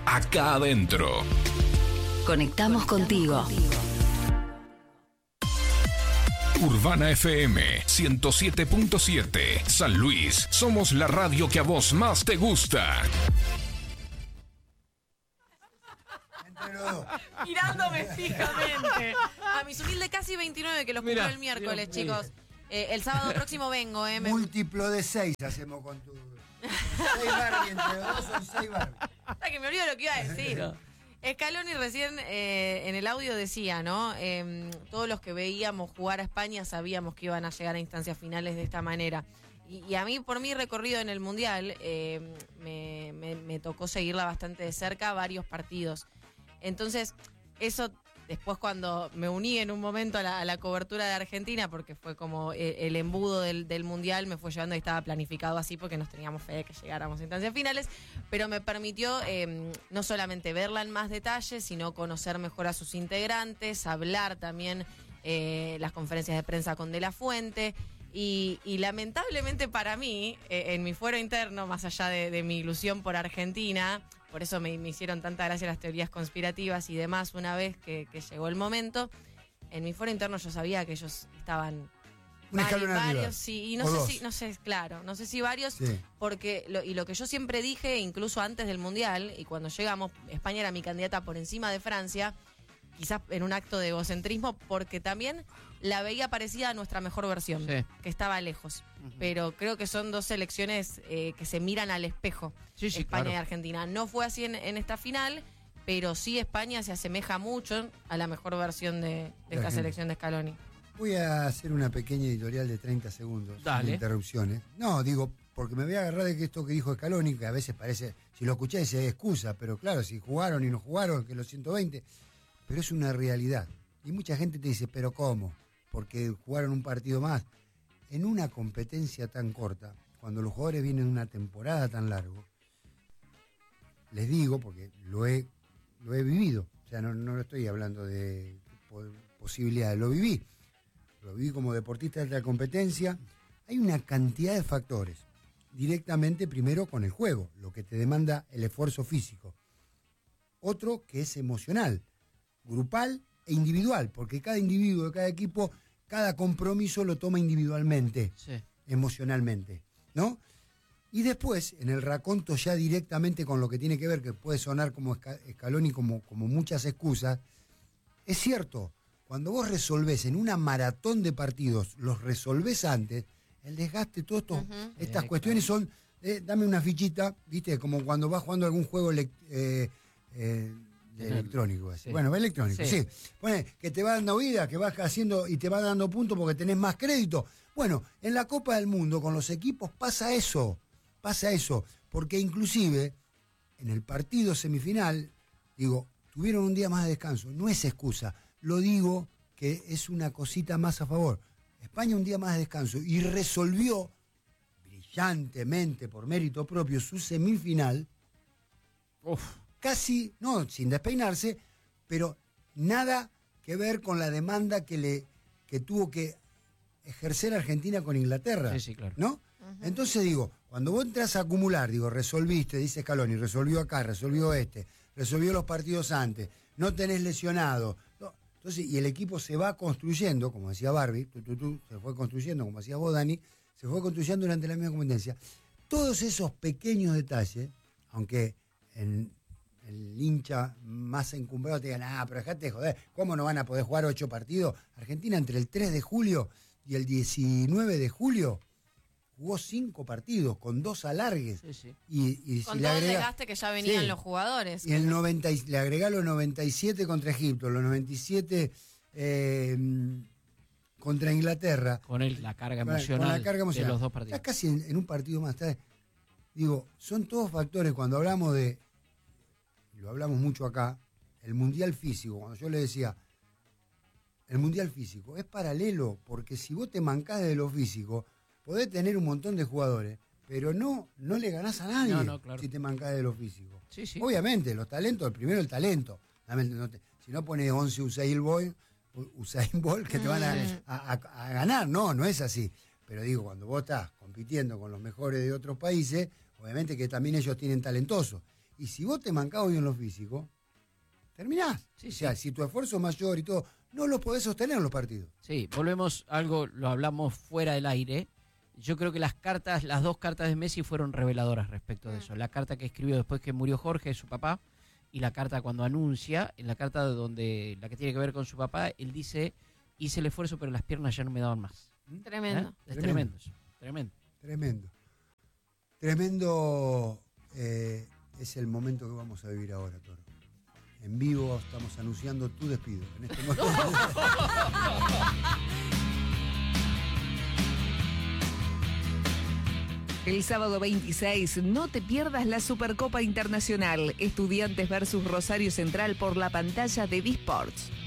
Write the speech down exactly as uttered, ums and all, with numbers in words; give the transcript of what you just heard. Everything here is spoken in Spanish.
acá adentro. Conectamos contigo. Urbana F M ciento siete punto siete. San Luis. Somos la radio que a vos más te gusta. Mirándome fijamente. A mis humildes casi veintinueve que los cumplo el miércoles, Dios, chicos. Eh, el sábado próximo vengo, ¿eh? Me... Múltiplo de seis hacemos con tu... Seis Barbie, entre los dos son seis Barbie. Hasta que me olvido lo que iba a decir. Scaloni recién eh, en el audio decía, ¿no? Eh, todos los que veíamos jugar a España sabíamos que iban a llegar a instancias finales de esta manera. Y, y a mí, por mi recorrido en el Mundial, eh, me, me, me tocó seguirla bastante de cerca, varios partidos. Entonces, eso después cuando me uní en un momento a la, a la cobertura de Argentina, porque fue como el, el embudo del, del Mundial, me fue llevando y estaba planificado así porque nos teníamos fe de que llegáramos a instancias finales, pero me permitió eh, no solamente verla en más detalle, sino conocer mejor a sus integrantes, hablar también eh, las conferencias de prensa con De La Fuente. Y, y lamentablemente para mí, eh, en mi fuero interno, más allá de, de mi ilusión por Argentina, por eso me, me hicieron tanta gracia las teorías conspirativas y demás una vez que, que llegó el momento, en mi fuero interno yo sabía que ellos estaban... Un escalón varios, arriba. Sí, y no o sé dos. si, no sé, claro, no sé si varios, sí. porque, lo, y lo que yo siempre dije, incluso antes del Mundial, y cuando llegamos, España era mi candidata por encima de Francia, quizás en un acto de egocentrismo, porque también la veía parecida a nuestra mejor versión, sí. que estaba lejos. Uh-huh. Pero creo que son dos selecciones eh, que se miran al espejo, sí, sí, España claro. y Argentina. No fue así en, en esta final, pero sí España se asemeja mucho a la mejor versión de, de esta Argentina. Selección de Scaloni. Voy a hacer una pequeña editorial de treinta segundos, Dale. sin interrupciones. No, digo, porque me voy a agarrar de que esto que dijo Scaloni, que a veces parece, si lo escuché, se excusa, pero claro, si jugaron y no jugaron, que los ciento veinte... Pero es una realidad. Y mucha gente te dice, ¿pero cómo? Porque jugaron un partido más. En una competencia tan corta, cuando los jugadores vienen de una temporada tan larga, les digo, porque lo he, lo he vivido, o sea, no, no estoy hablando de posibilidades, lo viví. Lo viví como deportista de la competencia. Hay una cantidad de factores. Directamente, primero, con el juego, lo que te demanda el esfuerzo físico. Otro que es emocional. Grupal e individual, porque cada individuo de cada equipo, cada compromiso lo toma individualmente, sí. emocionalmente, ¿no? Y después, en el raconto ya directamente con lo que tiene que ver, que puede sonar como Scaloni, como, como muchas excusas, es cierto, cuando vos resolvés en una maratón de partidos, los resolvés antes, el desgaste, todas uh-huh. estas sí, cuestiones claro. son, eh, dame una fichita, viste, como cuando vas jugando algún juego eh, eh, electrónico, sí. bueno, electrónico, sí. sí. Bueno, que te va dando vida, que vas haciendo y te va dando puntos porque tenés más crédito. Bueno, en la Copa del Mundo con los equipos pasa eso, pasa eso, porque inclusive en el partido semifinal, digo, tuvieron un día más de descanso, no es excusa, lo digo que es una cosita más a favor. España un día más de descanso y resolvió brillantemente, por mérito propio, su semifinal. Uf. Casi, no, sin despeinarse, pero nada que ver con la demanda que le que tuvo que ejercer Argentina con Inglaterra, sí, sí, claro. ¿no? Uh-huh. Entonces digo, cuando vos entras a acumular, digo, resolviste, dice Scaloni, resolvió acá, resolvió este, resolvió los partidos antes, no tenés lesionado, no. Entonces, y el equipo se va construyendo, como decía Barbie, tú, tú, tú, se fue construyendo, como decía vos, Dani, se fue construyendo durante la misma competencia. Todos esos pequeños detalles, aunque en el hincha más encumbrado te digan, ah, pero dejate de joder, ¿cómo no van a poder jugar ocho partidos? Argentina entre el tres de julio y el diecinueve de julio jugó cinco partidos con dos alargues. Sí, sí. Y, y con si todo le agrega, el desgaste que ya venían sí, los jugadores. Y el noventa, le agregá los noventa y siete contra Egipto, los noventa y siete eh, contra Inglaterra. Con el, la carga con, emocional, con la carga emocional de los dos partidos. Estás casi en, en un partido más. Estás, digo, son todos factores cuando hablamos de, lo hablamos mucho acá, el mundial físico, cuando yo le decía, el mundial físico es paralelo, porque si vos te mancás de lo físico, podés tener un montón de jugadores, pero no, no le ganás a nadie no, no, claro. si te mancás de lo físico. Sí, sí. Obviamente, los talentos, el primero el talento. No te, si no pones once Usain Bolt, Usain Bolt que te van a, a, a, a ganar, no, no es así. Pero digo, cuando vos estás compitiendo con los mejores de otros países, obviamente que también ellos tienen talentosos. Y si vos te mancás hoy en lo físico, terminás. Sí, o sea, sí. si tu esfuerzo es mayor y todo, no lo podés sostener en los partidos. Sí, volvemos a algo, lo hablamos fuera del aire. Yo creo que las cartas, las dos cartas de Messi fueron reveladoras respecto de eso. La carta que escribió después que murió Jorge, su papá, y la carta cuando anuncia, en la carta donde la que tiene que ver con su papá, él dice, hice el esfuerzo pero las piernas ya no me daban más. Tremendo. ¿Eh? Es tremendo, eso, tremendo. Tremendo. Tremendo eh, es el momento que vamos a vivir ahora, Toro. En vivo estamos anunciando tu despido. En este momento. El sábado veintiséis, no te pierdas la Supercopa Internacional. Estudiantes versus Rosario Central por la pantalla de D-Sports.